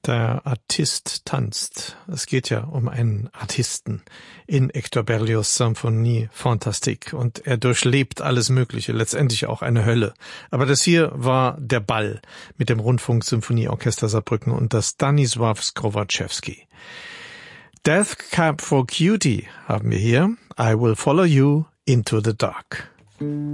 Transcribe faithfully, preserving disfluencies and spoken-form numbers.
Der Artist tanzt. Es geht ja um einen Artisten in Hector Berlioz' Symphonie Fantastique. Und er durchlebt alles Mögliche, letztendlich auch eine Hölle. Aber das hier war der Ball mit dem Rundfunk-Symphonieorchester Saarbrücken und das Stanisław Skrowaczewski. Death Cab for Cutie haben wir hier. I Will Follow You into the Dark.